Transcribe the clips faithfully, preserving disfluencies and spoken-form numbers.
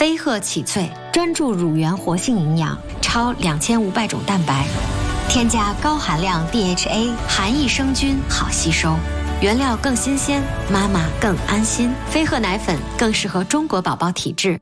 飞鹤启萃，专注乳源活性营养，超两千五百种蛋白，添加高含量 D H A， 含益生菌，好吸收。原料更新鲜，妈妈更安心。飞鹤奶粉更适合中国宝宝体质。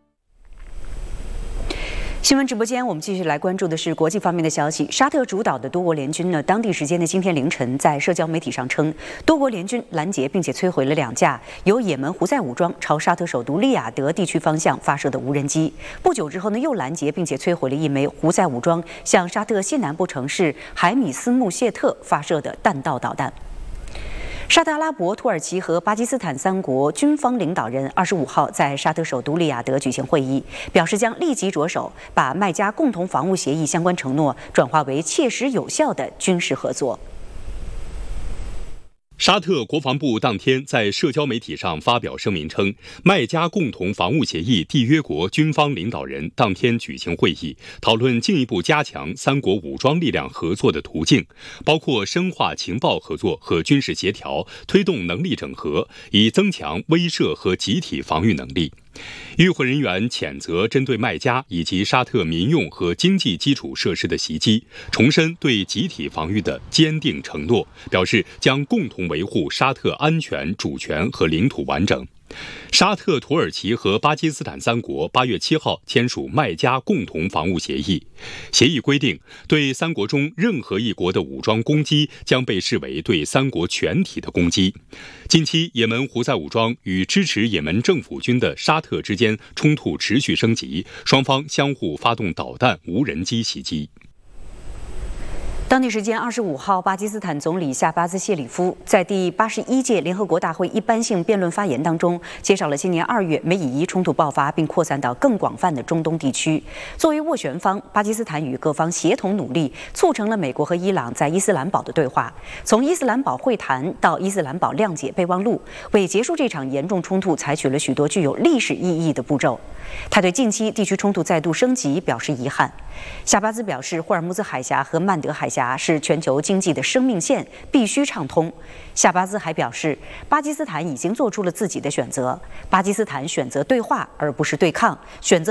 新闻直播间，我们继续来关注的是国际方面的消息。沙特主导的多国联军呢，当地时间的今天凌晨，在社交媒体上称，多国联军拦截并且摧毁了两架由也门胡塞武装朝沙特首都利雅得地区方向发射的无人机。不久之后呢，又拦截并且摧毁了一枚胡塞武装向沙特西南部城市海米斯穆谢特发射的弹道导弹。沙特阿拉伯、土耳其和巴基斯坦三国军方领导人二十五号在沙特首都利雅得举行会议，表示将立即着手把麦加共同防务协议相关承诺转化为切实有效的军事合作。 沙特国防部当天在社交媒体上发表声明称，麦加共同防务协议缔约国军方领导人当天举行会议，讨论进一步加强三国武装力量合作的途径，包括深化情报合作和军事协调，推动能力整合，以增强威慑和集体防御能力。与会人员谴责针对麦加以及沙特民用和经济基础设施的袭击，重申对集体防御的坚定承诺，表示将共同维护沙特安全、主权和领土完整。沙特、土耳其和巴基斯坦三国八月七号签署麦加共同防务协议。协议规定，对三国中任何一国的武装攻击将被视为对三国全体的攻击。近期，也门胡塞武装与支持也门政府军的沙特之间冲突持续升级，双方相互发动导弹、无人机袭击。 当地时间二十五号，巴基斯坦总理夏巴兹谢里夫在第八十一届联合国大会一般性辩论发言当中，介绍了今年二月美以伊冲突爆发并扩散到更广泛的中东地区。作为斡旋方，巴基斯坦与各方协同努力，促成了美国和伊朗在伊斯兰堡的对话。从伊斯兰堡会谈到伊斯兰堡谅解备忘录，为结束这场严重冲突采取了许多具有历史意义的步骤。他对近期地区冲突再度升级表示遗憾。夏巴兹表示，霍尔木兹海峡和曼德海峡是全球经济的生命线，必须畅通。夏巴兹还表示，巴基斯坦已经做出了自己的选择，巴基斯坦选择对话而不是对抗，选择